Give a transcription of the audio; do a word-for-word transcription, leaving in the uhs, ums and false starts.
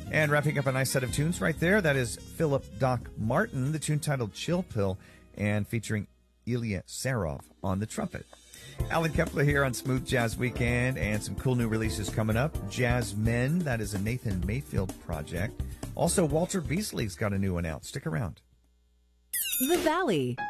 And wrapping up a nice set of tunes right there, that is Philip Doc Martin, the tune titled Chill Pill, and featuring Ilya Sarov on the trumpet. Alan Kepler here on Smooth Jazz Weekend, and some cool new releases coming up. Jazz Men, that is a Nathan Mayfield project. Also, Walter Beasley's got a new one out. Stick around. The Valley.